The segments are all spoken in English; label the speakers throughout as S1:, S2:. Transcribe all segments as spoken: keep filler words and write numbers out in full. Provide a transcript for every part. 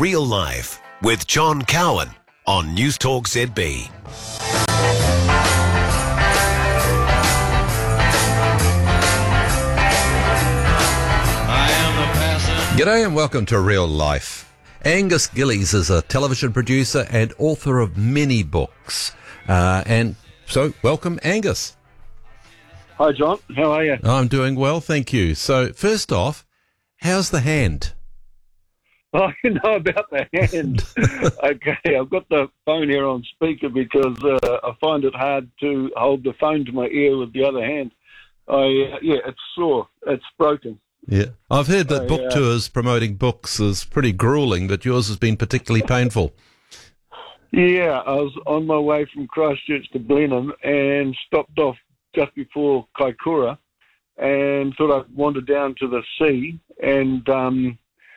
S1: Real Life with John Cowan on News Talk Z B.
S2: G'day and welcome to Real Life. Angus Gillies is a television producer and author of many books. Uh, and so, welcome, Angus.
S3: Hi, John. How are you?
S2: I'm doing well, thank you. So, first off, how's the hand?
S3: Oh, you know about the hand. Okay, I've got the phone here on speaker because uh, I find it hard to hold the phone to my ear with the other hand. I uh, yeah, it's sore. It's broken.
S2: Yeah, I've heard that
S3: I,
S2: book
S3: uh,
S2: tours promoting books is pretty grueling, but yours has been particularly painful.
S3: Yeah, I was on my way from Christchurch to Blenheim and stopped off just before Kaikoura and thought I'd wander down to the sea. And um,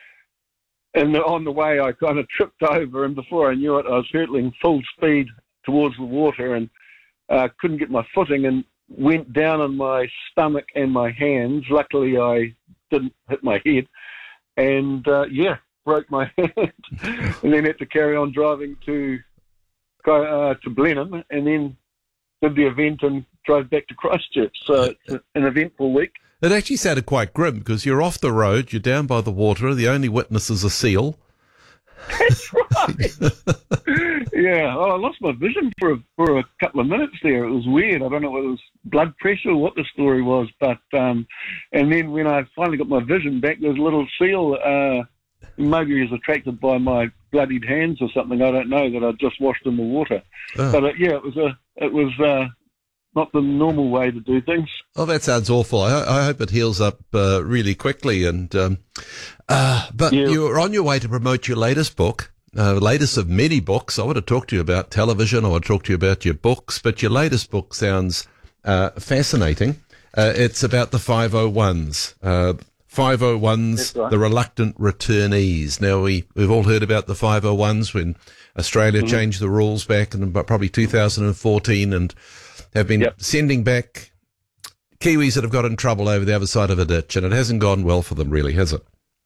S3: and on the way, I kind of tripped over, and before I knew it, I was hurtling full speed towards the water and uh, couldn't get my footing and went down on my stomach and my hands. Luckily, I didn't hit my head, and uh, yeah, broke my hand, and then had to carry on driving to uh, to Blenheim, and then did the event and drove back to Christchurch. So it's an eventful week.
S2: It actually sounded quite grim because you're off the road, you're down by the water, the only witness is a seal.
S3: That's right. Yeah, well, I lost my vision for a, for a couple of minutes there. It was weird. I don't know whether it was blood pressure or what the story was, but um, and then when I finally got my vision back, there was a little seal. Uh, maybe he was attracted by my bloodied hands or something. I don't know, that I'd just washed in the water. Oh. But uh, yeah, it was a it was uh, not the normal way to do things.
S2: Oh, that sounds awful. I, I hope it heals up uh, really quickly. And um, uh, but yeah. You're on your way to promote your latest book. Uh, latest of many books. I want to talk to you about television. I want to talk to you about your books, but your latest book sounds uh, fascinating. Uh, it's about the five oh ones. Uh, five oh ones, right. The reluctant returnees. Now, we, we've all heard about the five oh ones when Australia mm-hmm. changed the rules back in probably two thousand fourteen and have been yep. sending back Kiwis that have got in trouble over the other side of a ditch, and it hasn't gone well for them, really, has it?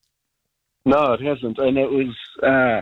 S3: No, it hasn't. And it was... Uh...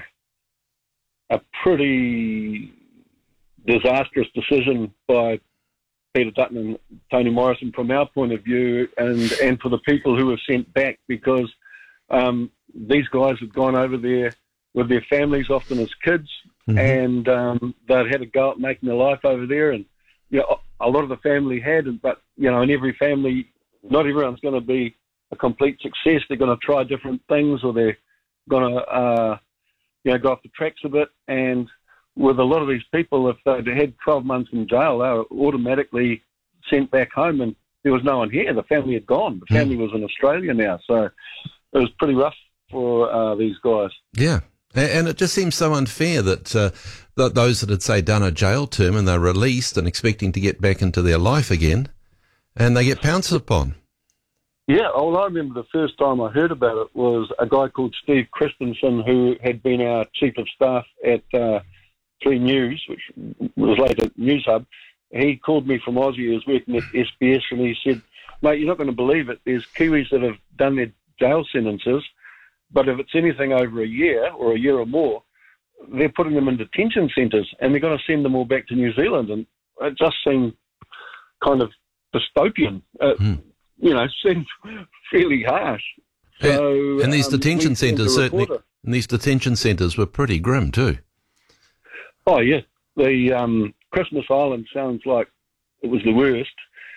S3: a pretty disastrous decision by Peter Dutton and Tony Morrison from our point of view, and, and for the people who were sent back, because um, these guys had gone over there with their families, often as kids, mm-hmm. and um, they'd had a go at making a life over there, and you know, a lot of the family had, but you know, in every family, not everyone's going to be a complete success. They're going to try different things, or they're going to uh, you know, go off the tracks a bit. And with a lot of these people, if they'd had twelve months in jail, they were automatically sent back home, and there was no one here. The family had gone. The family mm. was in Australia now. So it was pretty rough for uh, these guys.
S2: Yeah. And it just seems so unfair that, uh, that those that had, say, done a jail term and they're released and expecting to get back into their life again, and they get pounced upon.
S3: Yeah, well, I remember the first time I heard about it was a guy called Steve Christensen, who had been our chief of staff at uh, Three News, which was later News Hub. He called me from Aussie. He was working at S B S, and he said, mate, you're not going to believe it. There's Kiwis that have done their jail sentences, but if it's anything over a year or a year or more, they're putting them in detention centres, and they're going to send them all back to New Zealand. And it just seemed kind of dystopian. Uh, mm. You know, seemed fairly harsh. So,
S2: and, and these
S3: um,
S2: detention centres certainly, and these detention centres were pretty grim too.
S3: Oh yeah, the um, Christmas Island sounds like it was the worst.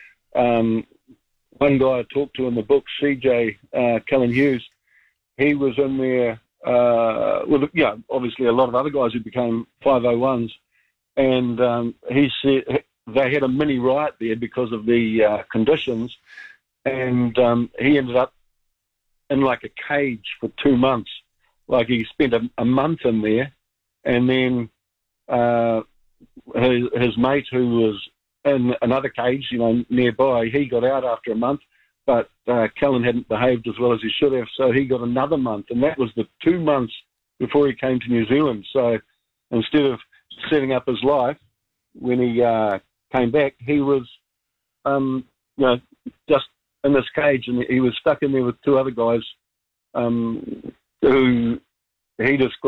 S3: Um, one guy I talked to in the book, C J uh, Cullen Hughes, he was in there uh, with, you know, obviously a lot of other guys who became five oh ones, and um, he said they had a mini riot there because of the uh, conditions. And um, he ended up in like a cage for two months. Like he spent a, a month in there, and then uh, his, his mate, who was in another cage, you know, nearby, he got out after a month, but uh, Cullen hadn't behaved as well as he should have, so he got another month, and that was the two months before he came to New Zealand. So instead of setting up his life when he uh, came back, he was, um, you know, just in this cage, and he was stuck in there with two other guys um, who he described